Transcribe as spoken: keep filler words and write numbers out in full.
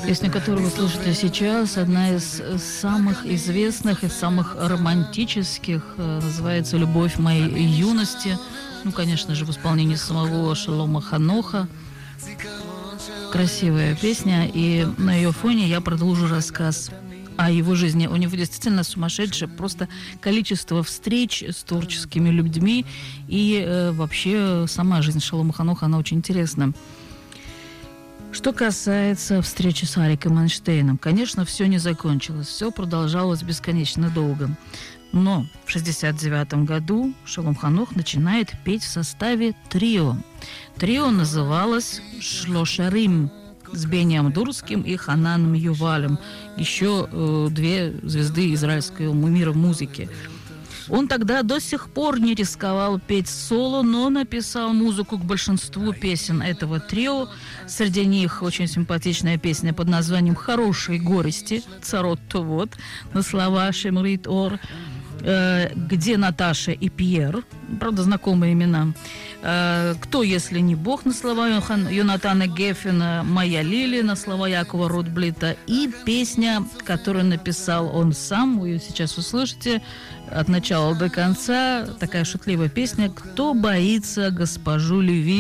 Песня, которую вы слушаете сейчас, одна из самых известных и самых романтических, называется «Любовь моей юности». Ну, конечно же, в исполнении самого Шолома Ханоха. Красивая песня, и на ее фоне я продолжу рассказ о его жизни. У него действительно сумасшедшее просто количество встреч с творческими людьми, и э, вообще сама жизнь Шолома Ханоха, она очень интересна. Что касается встречи с Ариком Эйнштейном, конечно, все не закончилось, все продолжалось бесконечно долго. Но в шестьдесят девятом году Шолом Ханох начинает петь в составе трио. Трио называлось «Шлошарим» с Бением Дурским и Хананом Ювалем, еще э, две звезды израильского мира музыки. Он тогда до сих пор не рисковал петь соло, но написал музыку к большинству песен этого трио. Среди них очень симпатичная песня под названием «Хорошие горести» «Царот Товот» на слова Шемрит Ор, э, где Наташа и Пьер, правда, знакомые имена. Э, «Кто, если не Бог» на слова Йонатана Геффена, «Моя Лили» на слова Якова Ротблита и песня, которую написал он сам, вы ее сейчас услышите, от начала до конца, такая шутливая песня «Кто боится госпожу Леви».